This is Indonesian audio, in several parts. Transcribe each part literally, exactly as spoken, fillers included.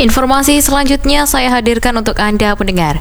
Informasi selanjutnya saya hadirkan untuk Anda pendengar.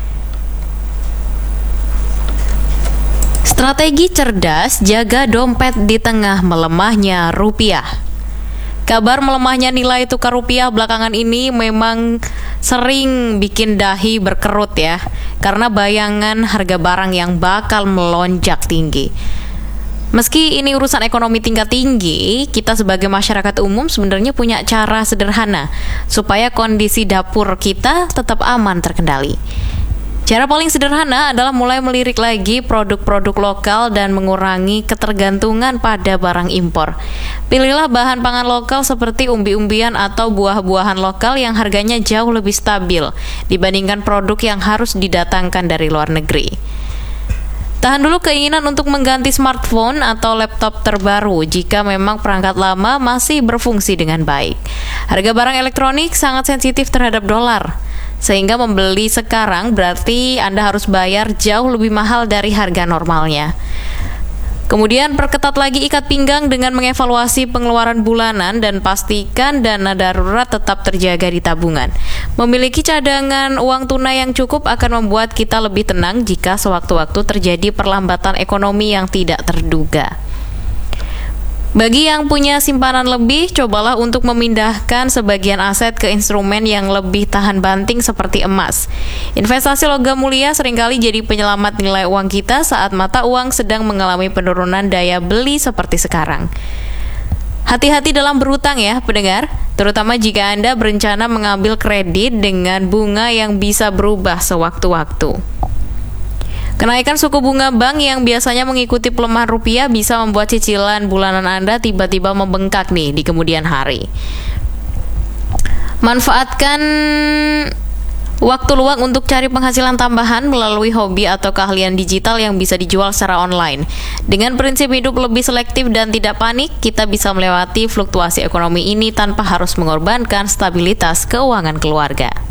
Strategi cerdas jaga dompet di tengah melemahnya rupiah. Kabar melemahnya nilai tukar rupiah belakangan ini memang sering bikin dahi berkerut ya, karena bayangan harga barang yang bakal melonjak tinggi. Meski ini urusan ekonomi tingkat tinggi, kita sebagai masyarakat umum sebenarnya punya cara sederhana supaya kondisi dapur kita tetap aman terkendali. Cara paling sederhana adalah mulai melirik lagi produk-produk lokal dan mengurangi ketergantungan pada barang impor. Pilihlah bahan pangan lokal seperti umbi-umbian atau buah-buahan lokal yang harganya jauh lebih stabil dibandingkan produk yang harus didatangkan dari luar negeri. Tahan dulu keinginan untuk mengganti smartphone atau laptop terbaru jika memang perangkat lama masih berfungsi dengan baik. Harga barang elektronik sangat sensitif terhadap dolar, sehingga membeli sekarang berarti Anda harus bayar jauh lebih mahal dari harga normalnya. Kemudian perketat lagi ikat pinggang dengan mengevaluasi pengeluaran bulanan dan pastikan dana darurat tetap terjaga di tabungan. Memiliki cadangan uang tunai yang cukup akan membuat kita lebih tenang jika sewaktu-waktu terjadi perlambatan ekonomi yang tidak terduga. Bagi yang punya simpanan lebih, cobalah untuk memindahkan sebagian aset ke instrumen yang lebih tahan banting seperti emas. Investasi logam mulia seringkali jadi penyelamat nilai uang kita saat mata uang sedang mengalami penurunan daya beli seperti sekarang. Hati-hati dalam berutang ya, pendengar, terutama jika Anda berencana mengambil kredit dengan bunga yang bisa berubah sewaktu-waktu. Kenaikan suku bunga bank yang biasanya mengikuti pelemahan rupiah bisa membuat cicilan bulanan Anda tiba-tiba membengkak nih di kemudian hari. Manfaatkan waktu luang untuk cari penghasilan tambahan melalui hobi atau keahlian digital yang bisa dijual secara online. Dengan prinsip hidup lebih selektif dan tidak panik, kita bisa melewati fluktuasi ekonomi ini tanpa harus mengorbankan stabilitas keuangan keluarga.